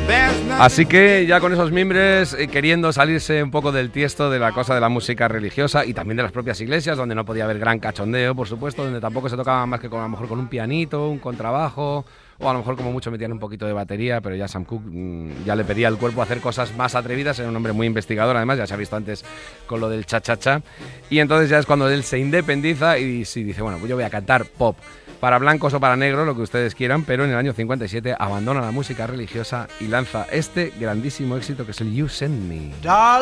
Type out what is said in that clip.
Así que ya con esos mimbres, queriendo salirse un poco del tiesto de la cosa de la música religiosa y también de las propias iglesias, donde no podía haber gran cachondeo, por supuesto, donde tampoco se tocaba más que a lo mejor con un pianito, un contrabajo, o a lo mejor como mucho metían un poquito de batería, pero ya Sam Cooke ya le pedía al cuerpo hacer cosas más atrevidas. Era un hombre muy investigador, además, ya se ha visto antes con lo del cha-cha-cha, y entonces ya es cuando él se independiza y sí, dice, bueno, pues yo voy a cantar pop, para blancos o para negros, lo que ustedes quieran, pero en el año 57 abandona la música religiosa y lanza este grandísimo éxito que es el You Send Me.